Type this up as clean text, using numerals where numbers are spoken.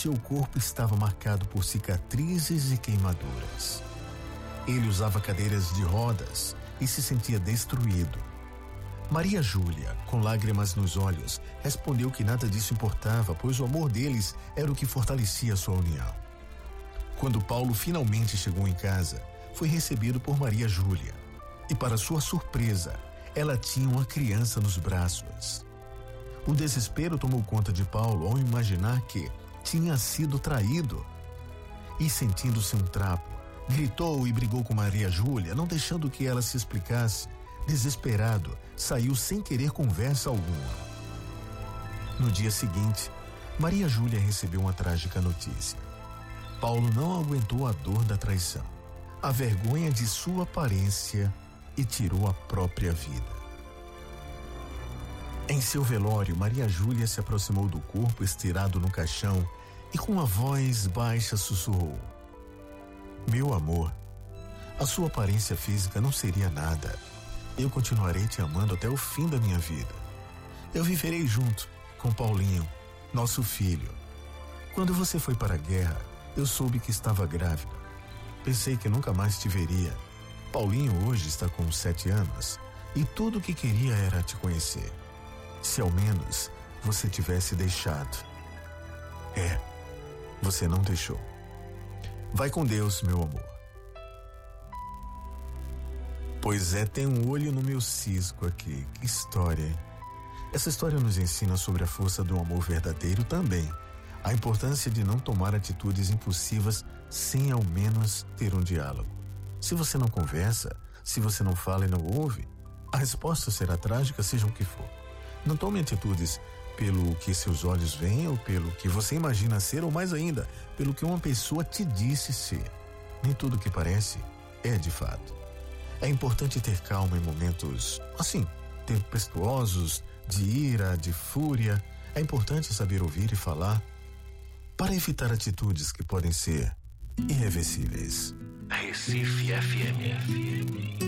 seu corpo estava marcado por cicatrizes e queimaduras. Ele usava cadeiras de rodas e se sentia destruído. Maria Júlia, com lágrimas nos olhos, respondeu que nada disso importava, pois o amor deles era o que fortalecia sua união. Quando Paulo finalmente chegou em casa, foi recebido por Maria Júlia. E, para sua surpresa, ela tinha uma criança nos braços. O desespero tomou conta de Paulo ao imaginar que tinha sido traído. E, sentindo-se um trapo, gritou e brigou com Maria Júlia, não deixando que ela se explicasse. Desesperado, saiu sem querer conversa alguma. No dia seguinte, Maria Júlia recebeu uma trágica notícia. Paulo não aguentou a dor da traição, a vergonha de sua aparência e tirou a própria vida. Em seu velório, Maria Júlia se aproximou do corpo estirado no caixão e com uma voz baixa sussurrou: "Meu amor, a sua aparência física não seria nada. Eu continuarei te amando até o fim da minha vida. Eu viverei junto com Paulinho, nosso filho. Quando você foi para a guerra, eu soube que estava grávida. Pensei que nunca mais te veria. Paulinho hoje está com 7 anos e tudo o que queria era te conhecer. Se ao menos você tivesse deixado." Você não deixou. Vai com Deus, meu amor. Pois tem um olho no meu cisco aqui. Que história, hein? Essa história nos ensina sobre a força do amor verdadeiro também. A importância de não tomar atitudes impulsivas sem ao menos ter um diálogo. Se você não conversa, se você não fala e não ouve, a resposta será trágica, seja o que for. Não tome atitudes pelo que seus olhos veem ou pelo que você imagina ser, ou mais ainda, pelo que uma pessoa te disse ser. Nem tudo que parece é de fato. É importante ter calma em momentos, assim, tempestuosos, de ira, de fúria. É importante saber ouvir e falar para evitar atitudes que podem ser irreversíveis. Recife FM.